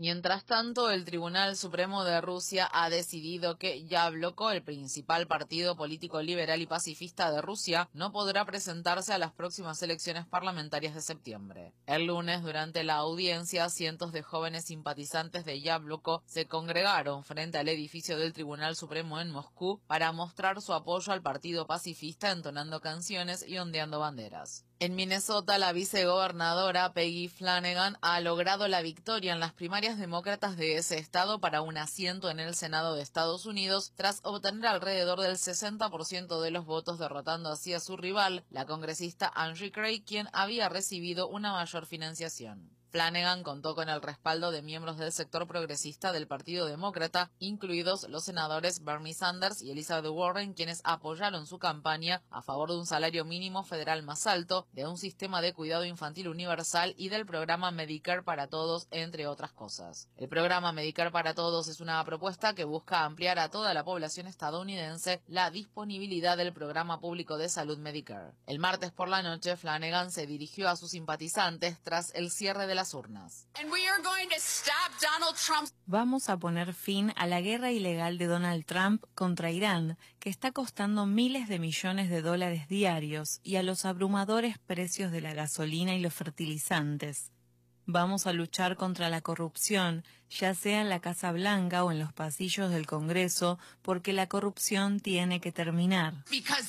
Mientras tanto, el Tribunal Supremo de Rusia ha decidido que Yabloko, el principal partido político liberal y pacifista de Rusia, no podrá presentarse a las próximas elecciones parlamentarias de septiembre. El lunes, durante la audiencia, cientos de jóvenes simpatizantes de Yabloko se congregaron frente al edificio del Tribunal Supremo en Moscú para mostrar su apoyo al partido pacifista entonando canciones y ondeando banderas. En Minnesota, la vicegobernadora Peggy Flanagan ha logrado la victoria en las primarias demócratas de ese estado para un asiento en el Senado de Estados Unidos, tras obtener alrededor del 60% de los votos, derrotando así a su rival, la congresista Angie Craig, quien había recibido una mayor financiación. Flanagan contó con el respaldo de miembros del sector progresista del Partido Demócrata, incluidos los senadores Bernie Sanders y Elizabeth Warren, quienes apoyaron su campaña a favor de un salario mínimo federal más alto, de un sistema de cuidado infantil universal y del programa Medicare para Todos, entre otras cosas. El programa Medicare para Todos es una propuesta que busca ampliar a toda la población estadounidense la disponibilidad del programa público de salud Medicare. El martes por la noche, Flanagan se dirigió a sus simpatizantes tras el cierre de las urnas. Vamos a poner fin a la guerra ilegal de Donald Trump contra Irán, que está costando miles de millones de dólares diarios, y a los abrumadores precios de la gasolina y los fertilizantes. Vamos a luchar contra la corrupción, ya sea en la Casa Blanca o en los pasillos del Congreso, porque la corrupción tiene que terminar.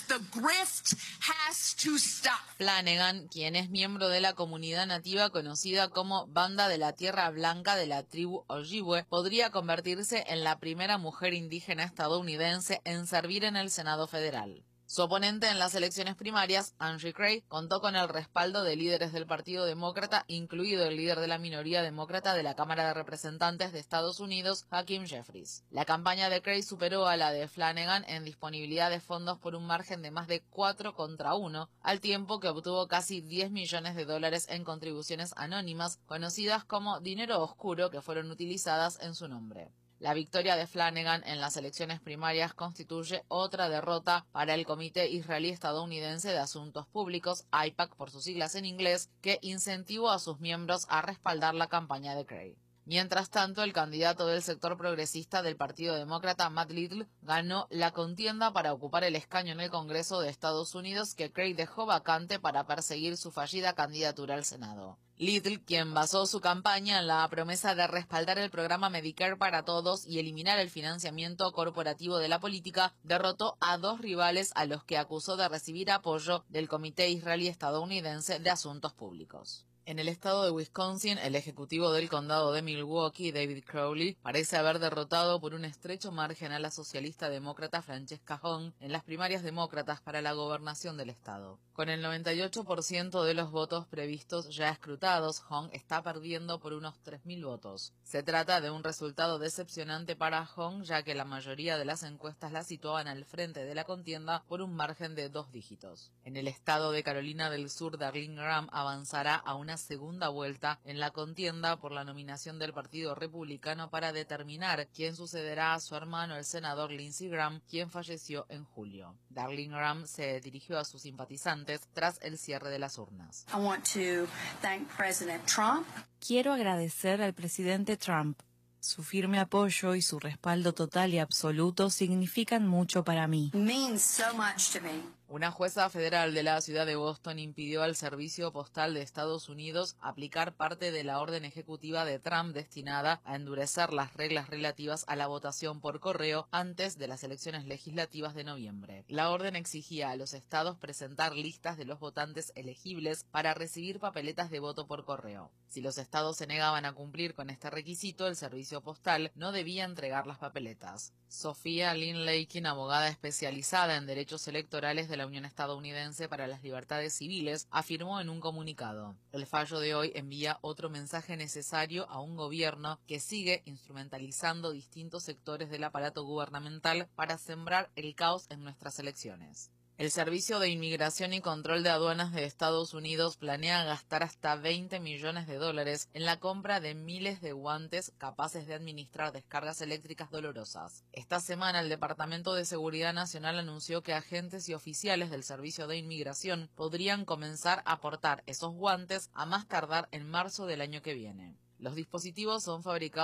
Flanagan, quien es miembro de la comunidad nativa conocida como Banda de la Tierra Blanca de la tribu Ojibwe, podría convertirse en la primera mujer indígena estadounidense en servir en el Senado federal. Su oponente en las elecciones primarias, Angie Craig, contó con el respaldo de líderes del Partido Demócrata, incluido el líder de la minoría demócrata de la Cámara de Representantes de Estados Unidos, Hakeem Jeffries. La campaña de Craig superó a la de Flanagan en disponibilidad de fondos por un margen de más de 4 contra 1, al tiempo que obtuvo casi 10 millones de dólares en contribuciones anónimas, conocidas como dinero oscuro, que fueron utilizadas en su nombre. La victoria de Flanagan en las elecciones primarias constituye otra derrota para el Comité Israelí Estadounidense de Asuntos Públicos, AIPAC por sus siglas en inglés, que incentivó a sus miembros a respaldar la campaña de Craig. Mientras tanto, el candidato del sector progresista del Partido Demócrata, Matt Little, ganó la contienda para ocupar el escaño en el Congreso de Estados Unidos que Craig dejó vacante para perseguir su fallida candidatura al Senado. Little, quien basó su campaña en la promesa de respaldar el programa Medicare para Todos y eliminar el financiamiento corporativo de la política, derrotó a dos rivales a los que acusó de recibir apoyo del Comité Israelí Estadounidense de Asuntos Públicos. En el estado de Wisconsin, el ejecutivo del condado de Milwaukee, David Crowley, parece haber derrotado por un estrecho margen a la socialista demócrata Francesca Hong en las primarias demócratas para la gobernación del estado. Con el 98% de los votos previstos ya escrutados, Hong está perdiendo por unos 3.000 votos. Se trata de un resultado decepcionante para Hong, ya que la mayoría de las encuestas la situaban al frente de la contienda por un margen de 2 dígitos. En el estado de Carolina del Sur, Darlene Graham avanzará a una segunda vuelta en la contienda por la nominación del Partido Republicano para determinar quién sucederá a su hermano, el senador Lindsey Graham, quien falleció en julio. Darlene Graham se dirigió a sus simpatizantes tras el cierre de las urnas. Quiero agradecer al presidente Trump. Su firme apoyo y su respaldo total y absoluto significan mucho para mí. Una jueza federal de la ciudad de Boston impidió al Servicio Postal de Estados Unidos aplicar parte de la orden ejecutiva de Trump destinada a endurecer las reglas relativas a la votación por correo antes de las elecciones legislativas de noviembre. La orden exigía a los estados presentar listas de los votantes elegibles para recibir papeletas de voto por correo. Si los estados se negaban a cumplir con este requisito, el servicio postal no debía entregar las papeletas. Sofía Lynn Lakin, abogada especializada en derechos electorales de la Unión Estadounidense para las Libertades Civiles, afirmó en un comunicado: el fallo de hoy envía otro mensaje necesario a un gobierno que sigue instrumentalizando distintos sectores del aparato gubernamental para sembrar el caos en nuestras elecciones. El Servicio de Inmigración y Control de Aduanas de Estados Unidos planea gastar hasta $20 millones en la compra de miles de guantes capaces de administrar descargas eléctricas dolorosas. Esta semana, el Departamento de Seguridad Nacional anunció que agentes y oficiales del Servicio de Inmigración podrían comenzar a portar esos guantes a más tardar en marzo del año que viene. Los dispositivos son fabricados